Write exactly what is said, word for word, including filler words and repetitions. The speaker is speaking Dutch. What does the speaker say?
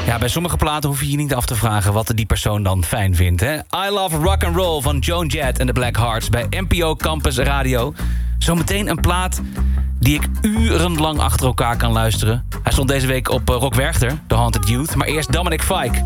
Ja, bij sommige platen hoef je je niet af te vragen wat die persoon dan fijn vindt. Hè? I Love Rock and Roll van Joan Jett en de Black Hearts bij N P O Campus Radio. Zometeen een plaat die ik urenlang achter elkaar kan luisteren. Hij stond deze week op Rock Werchter, The Haunted Youth. Maar eerst Dominic Fike.